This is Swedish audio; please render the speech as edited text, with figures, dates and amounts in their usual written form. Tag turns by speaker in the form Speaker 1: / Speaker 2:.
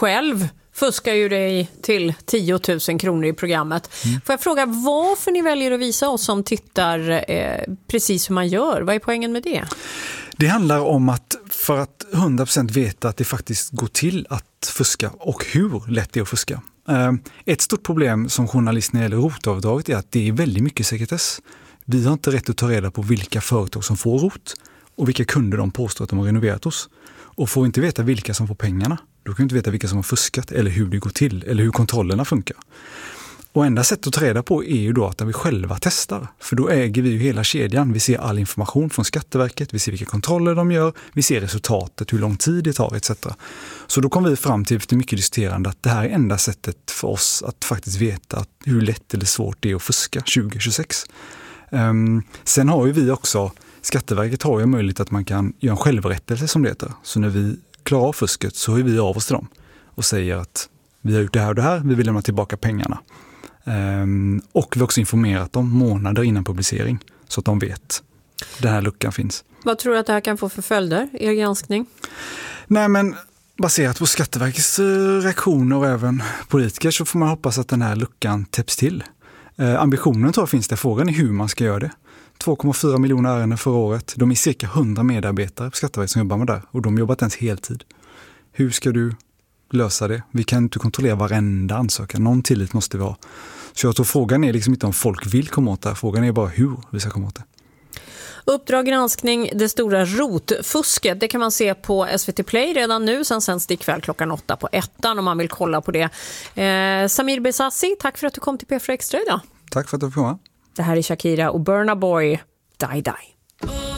Speaker 1: själv fuskar ju dig till 10 000 kronor i programmet. Får jag fråga varför ni väljer att visa oss som tittar precis hur man gör? Vad är poängen med det?
Speaker 2: Det handlar om att för att 100% veta att det faktiskt går till att fuska och hur lätt det är att fuska. Ett stort problem som journalist när det gäller ROT-avdraget är att det är väldigt mycket sekretess. Vi har inte rätt att ta reda på vilka företag som får ROT och vilka kunder de påstår att de har renoverat hos. Och får inte veta vilka som får pengarna, då kan vi inte veta vilka som har fuskat eller hur det går till eller hur kontrollerna funkar. Och enda sätt att ta reda på är ju då att vi själva testar. För då äger vi ju hela kedjan. Vi ser all information från Skatteverket, vi ser vilka kontroller de gör, vi ser resultatet, hur lång tid det tar etc. Så då kom vi fram till efter mycket diskuterande att det här är enda sättet för oss att faktiskt veta hur lätt eller svårt det är att fuska 2026. Sen har ju vi också, Skatteverket har ju möjlighet att man kan göra en självrättelse som det heter. Så när vi klarar av fusket så hör vi av oss till dem och säger att vi har gjort det här och det här, vi vill lämna tillbaka pengarna. Och vi har också informerat dem månader innan publicering så att de vet att den här luckan finns.
Speaker 1: Vad tror du att det här kan få för följder, er granskning?
Speaker 2: Nej, men baserat på Skatteverkets reaktioner och även politiker så får man hoppas att den här luckan täpps till. Ambitionen tror jag finns där, frågan är hur man ska göra det. 2,4 miljoner ärenden förra året. De är cirka 100 medarbetare på Skatteverket som jobbar med det och de jobbar inte ens heltid. Hur ska du lösa det? Vi kan inte kontrollera varenda ansökan. Någon tillit måste vi ha. Så jag tror frågan är liksom inte om folk vill komma åt det. Frågan är bara hur vi ska komma åt det. Uppdrag granskning, det stora rotfusket, det kan man se på SVT Play redan nu. Sen sänds det ikväll klockan 8 på 1:an om man vill kolla på det. Samir Besassi, tack för att du kom till P4 Extra idag. Tack för att du fick komma. Det här är Shakira och Burna Boy, Die Die.